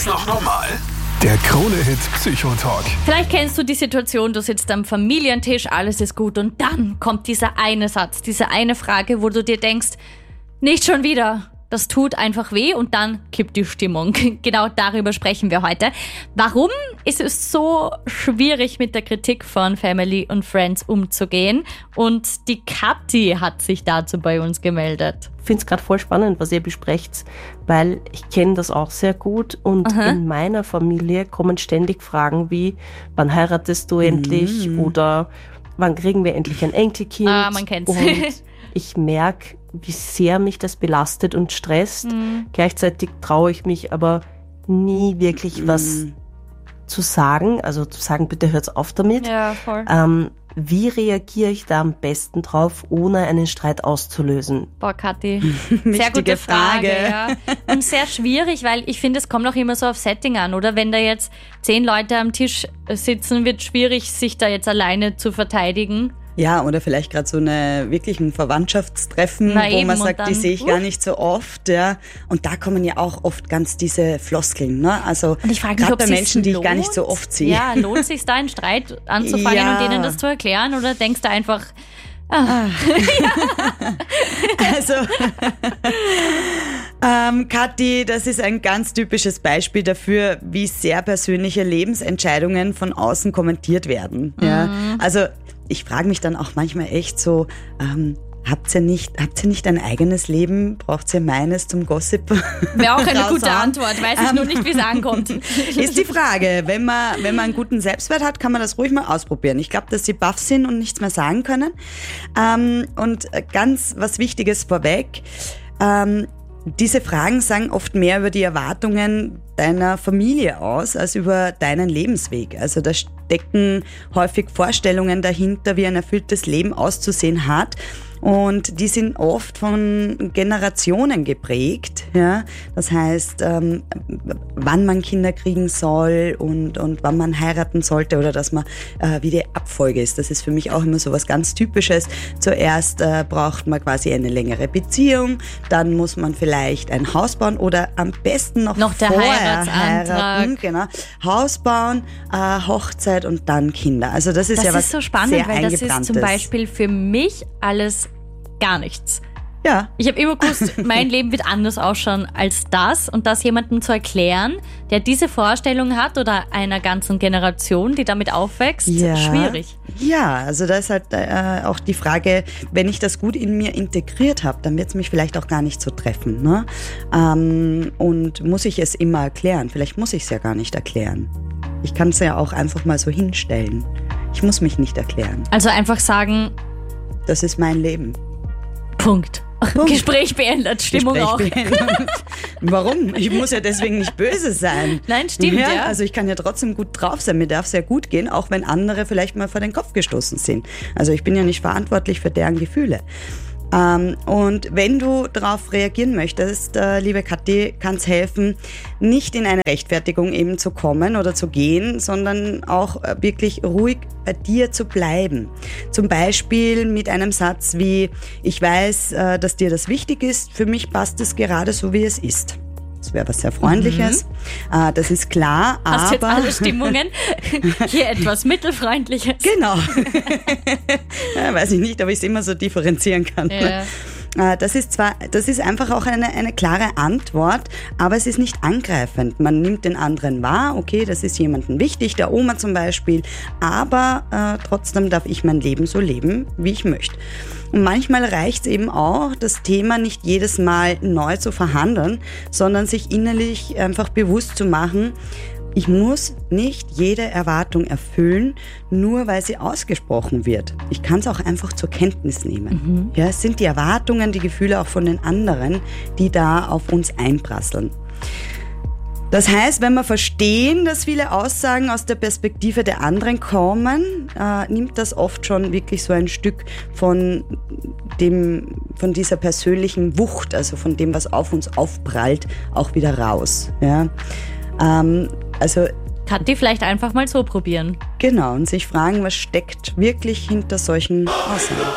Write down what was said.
Ist noch normal. Der Krone-Hit Psychotalk. Vielleicht kennst du die Situation, du sitzt am Familientisch, alles ist gut und dann kommt dieser eine Satz, diese eine Frage, wo du dir denkst, nicht schon wieder. Das tut einfach weh und dann kippt die Stimmung. Genau darüber sprechen wir heute. Warum ist es so schwierig, mit der Kritik von Family und Friends umzugehen? Und die Kathi hat sich dazu bei uns gemeldet. Ich finde es gerade voll spannend, was ihr besprecht, weil ich kenne das auch sehr gut und in meiner Familie kommen ständig Fragen wie, wann heiratest du endlich oder wann kriegen wir endlich ein Enkelkind? Man kennt's. Und ich merke, wie sehr mich das belastet und stresst. Gleichzeitig traue ich mich aber nie wirklich was zu sagen, also zu sagen, bitte hört's auf damit. Ja, voll. Wie reagiere ich da am besten drauf, ohne einen Streit auszulösen? Boah, Kathi, sehr gute Frage. Ja. Und sehr schwierig, weil ich finde, es kommt auch immer so auf Setting an, oder? Wenn da jetzt 10 Leute am Tisch sitzen, wird es schwierig, sich da jetzt alleine zu verteidigen. Ja, oder vielleicht gerade so wirklich ein Verwandtschaftstreffen, wo man sagt, die sehe ich gar nicht so oft, ja. Und da kommen ja auch oft ganz diese Floskeln, ne? Also gerade bei Menschen, die ich gar nicht so oft sehe. Ja, lohnt es sich da einen Streit anzufangen und denen das zu erklären, oder denkst du einfach, Also, Kathi, das ist ein ganz typisches Beispiel dafür, wie sehr persönliche Lebensentscheidungen von außen kommentiert werden. Ja? Also ich frage mich dann auch manchmal echt so, habt ihr nicht ein eigenes Leben? Braucht ihr meines zum Gossip? Wäre auch eine gute Antwort, weiß ich nur nicht, wie es ankommt. Ist die Frage, wenn man einen guten Selbstwert hat, kann man das ruhig mal ausprobieren. Ich glaube, dass sie baff sind und nichts mehr sagen können. Und ganz was Wichtiges vorweg, diese Fragen sagen oft mehr über die Erwartungen deiner Familie aus, als über deinen Lebensweg. Also da stecken häufig Vorstellungen dahinter, wie ein erfülltes Leben auszusehen hat. Und die sind oft von Generationen geprägt. Ja? Das heißt, wann man Kinder kriegen soll und wann man heiraten sollte oder dass man wie die Abfolge ist. Das ist für mich auch immer so was ganz Typisches. Zuerst braucht man quasi eine längere Beziehung, dann muss man vielleicht ein Haus bauen oder am besten noch der vorher Heiratsantrag. Heiraten. Genau. Haus bauen, Hochzeit und dann Kinder. Also das ist ja was so spannend, sehr weil das ist Eingebranntes. zum Beispiel für mich alles gar nichts. Ja. Ich habe immer gewusst, mein Leben wird anders ausschauen als das, und das jemandem zu erklären, der diese Vorstellung hat oder einer ganzen Generation, die damit aufwächst, schwierig. Ja, also da ist halt auch die Frage, wenn ich das gut in mir integriert habe, dann wird es mich vielleicht auch gar nicht so treffen. Ne? Und muss ich es immer erklären? Vielleicht muss ich es ja gar nicht erklären. Ich kann es ja auch einfach mal so hinstellen. Ich muss mich nicht erklären. Also einfach sagen, das ist mein Leben. Punkt. Gespräch beendet, Stimmung auch. Warum? Ich muss ja deswegen nicht böse sein. Nein, stimmt, ja. Also ich kann ja trotzdem gut drauf sein. Mir darf es ja gut gehen, auch wenn andere vielleicht mal vor den Kopf gestoßen sind. Also ich bin ja nicht verantwortlich für deren Gefühle. Und wenn du darauf reagieren möchtest, liebe Kathi, kann es helfen, nicht in eine Rechtfertigung eben zu kommen oder zu gehen, sondern auch wirklich ruhig bei dir zu bleiben. Zum Beispiel mit einem Satz wie, ich weiß, dass dir das wichtig ist, für mich passt es gerade so, wie es ist. Das wäre was sehr Freundliches. Das ist klar, aber... Hast jetzt alle Stimmungen? Hier etwas Mittelfreundliches. Genau. Ja, weiß ich nicht, ob ich es immer so differenzieren kann. Ja. Das ist einfach auch eine klare Antwort, aber es ist nicht angreifend. Man nimmt den anderen wahr, okay, das ist jemandem wichtig, der Oma zum Beispiel, aber trotzdem darf ich mein Leben so leben, wie ich möchte. Und manchmal reicht es eben auch, das Thema nicht jedes Mal neu zu verhandeln, sondern sich innerlich einfach bewusst zu machen, ich muss nicht jede Erwartung erfüllen, nur weil sie ausgesprochen wird. Ich kann es auch einfach zur Kenntnis nehmen. Ja, es sind die Erwartungen, die Gefühle auch von den anderen, die da auf uns einprasseln. Das heißt, wenn wir verstehen, dass viele Aussagen aus der Perspektive der anderen kommen, nimmt das oft schon wirklich so ein Stück von dieser persönlichen Wucht, also von dem, was auf uns aufprallt, auch wieder raus. Ja? Kathi, vielleicht einfach mal so probieren. Genau, und sich fragen, was steckt wirklich hinter solchen Aussagen.